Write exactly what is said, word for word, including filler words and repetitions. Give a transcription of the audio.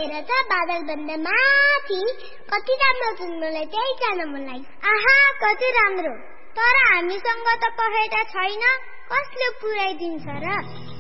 हेर त बादल भन्दा माथि कति राम्रो छ, मलाई त्यही जान मन लाग्यो। आहा कति राम्रो, तर हामीसँग त पखेटा छैन, कसले पुर्याइदिन्छ र?